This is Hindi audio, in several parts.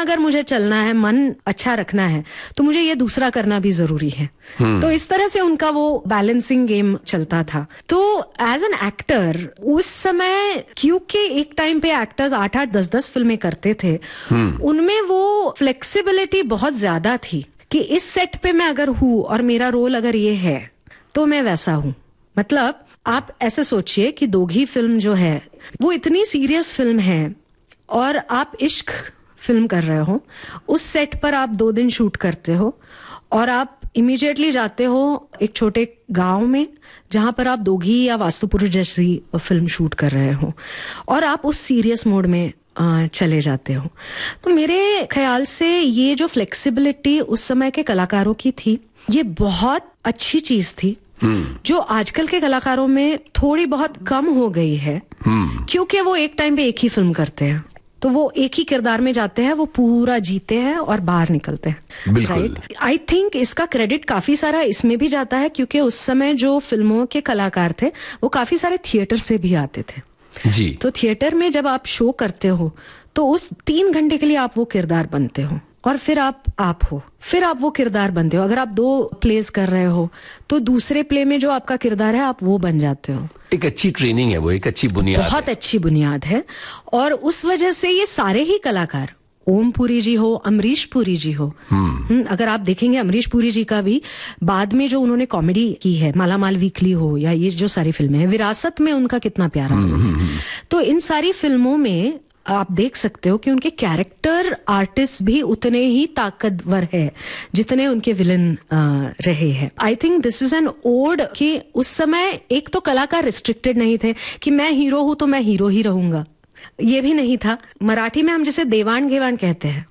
अगर मुझे चलना है, मन अच्छा रखना है, तो मुझे ये दूसरा करना भी जरूरी है। तो इस तरह से उनका वो बैलेंसिंग गेम चलता था। तो एज एन एक्टर उस समय, क्योंकि एक टाइम पे एक्टर्स 8-8, 10-10 फिल्में करते थे, उनमें वो फ्लेक्सिबिलिटी बहुत ज्यादा थी कि इस सेट पे मैं अगर हूं और मेरा रोल अगर ये है तो मैं वैसा हूं। मतलब आप ऐसे सोचिए कि दोघी फिल्म जो है वो इतनी सीरियस फिल्म है और आप इश्क फिल्म कर रहे हो, उस सेट पर आप 2 दिन शूट करते हो और आप इमीडिएटली जाते हो एक छोटे गांव में जहां पर आप दोघी या वास्तुपुरुष जैसी फिल्म शूट कर रहे हो और आप उस सीरियस मोड में चले जाते हो। तो मेरे ख्याल से ये जो फ्लेक्सिबिलिटी उस समय के कलाकारों की थी, ये बहुत अच्छी चीज थी, जो आजकल के कलाकारों में थोड़ी बहुत कम हो गई है, क्योंकि वो एक टाइम पे एक ही फिल्म करते हैं, तो वो एक ही किरदार में जाते हैं, वो पूरा जीते हैं और बाहर निकलते हैं। राइट, आई थिंक इसका क्रेडिट काफी सारा इसमें भी जाता है क्योंकि उस समय जो फिल्मों के कलाकार थे वो काफी सारे थिएटर से भी आते थे जी। तो थिएटर में जब आप शो करते हो तो उस 3 घंटे के लिए आप वो किरदार बनते हो और फिर आप हो, फिर आप वो किरदार बनते हो। अगर आप 2 प्लेस कर रहे हो तो दूसरे प्ले में जो आपका किरदार है आप वो बन जाते हो। एक अच्छी ट्रेनिंग है वो, एक अच्छी बुनियाद, बहुत अच्छी बुनियाद है। और उस वजह से ये सारे ही कलाकार, ओम पुरी जी हो, अमरीश पुरी जी हो, अगर आप देखेंगे अमरीश पुरी जी का भी बाद में जो उन्होंने कॉमेडी की है, मालामाल वीकली हो या ये जो सारी फिल्में हैं, विरासत में उनका कितना प्यारा रोल है। तो इन सारी फिल्मों में आप देख सकते हो कि उनके कैरेक्टर आर्टिस्ट भी उतने ही ताकतवर है जितने उनके विलन रहे हैं। I think this is an odd कि उस समय एक तो कलाकार रिस्ट्रिक्टेड नहीं थे कि मैं हीरो हूं तो मैं हीरो ही रहूंगा, ये भी नहीं था। मराठी में हम जिसे देवान घेवान कहते हैं,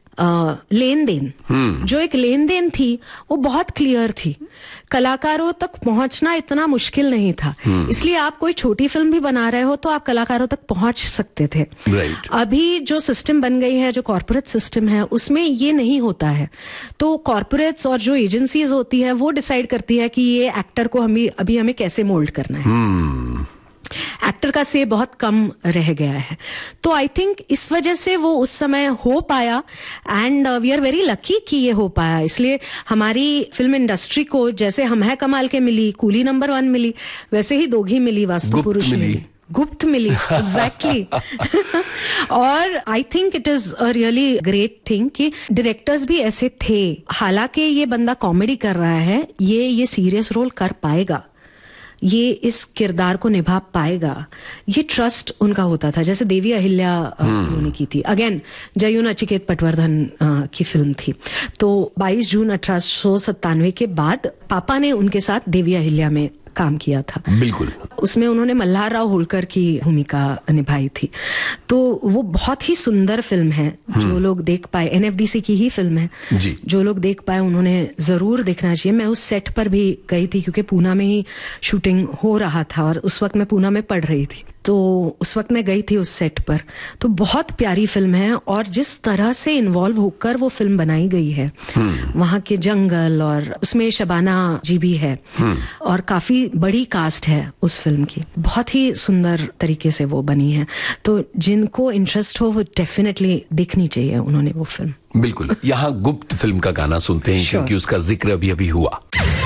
लेन देन, जो एक लेन देन थी वो बहुत क्लियर थी। कलाकारों तक पहुंचना इतना मुश्किल नहीं था, इसलिए आप कोई छोटी फिल्म भी बना रहे हो तो आप कलाकारों तक पहुंच सकते थे। Right. अभी जो सिस्टम बन गई है, जो कॉर्पोरेट सिस्टम है, उसमें ये नहीं होता है। तो कॉर्पोरेट्स और जो एजेंसीज होती है वो डिसाइड करती है कि ये एक्टर को अभी हमें कैसे मोल्ड करना है। एक्टर का से बहुत कम रह गया है। तो आई थिंक इस वजह से वो उस समय हो पाया and we are very lucky कि ये हो पाया। इसलिए हमारी फिल्म इंडस्ट्री को जैसे हम है कमाल के मिली, कूली नंबर 1 मिली, वैसे ही दोघी मिली, वास्तुपुरुष मिली, गुप्त मिली, एग्जैक्टली। और I think it is a really great thing कि डायरेक्टर्स भी ऐसे थे। हालांकि ये बंदा कॉमेडी कर रहा है, ये सीरियस रोल कर पाएगा, ये इस किरदार को निभा पाएगा, ये ट्रस्ट उनका होता था। जैसे देवी अहिल्या उन्होंने की थी, अगेन जयू नचिकेत पटवर्धन की फिल्म थी। तो 22 जून 1897 के बाद पापा ने उनके साथ देवी अहिल्या में काम किया था। बिल्कुल। उसमें उन्होंने मल्हारराव होलकर की भूमिका निभाई थी। तो वो बहुत ही सुंदर फिल्म है, जो लोग देख पाए, एनएफडीसी की ही फिल्म है जी। जो लोग देख पाए उन्होंने जरूर देखना चाहिए। मैं उस सेट पर भी गई थी क्योंकि पूना में ही शूटिंग हो रहा था और उस वक्त मैं पूना में पढ़ रही थी, तो उस वक्त मैं गई थी उस सेट पर। तो बहुत प्यारी फिल्म है और जिस तरह से इन्वॉल्व होकर वो फिल्म बनाई गई है, वहां के जंगल, और उसमें शबाना जी भी है और काफी बड़ी कास्ट है उस फिल्म की, बहुत ही सुंदर तरीके से वो बनी है। तो जिनको इंटरेस्ट हो वो डेफिनेटली देखनी चाहिए उन्होंने वो फिल्म। बिल्कुल। यहाँ गुप्त फिल्म का गाना सुनते हैं क्योंकि उसका जिक्र अभी अभी हुआ।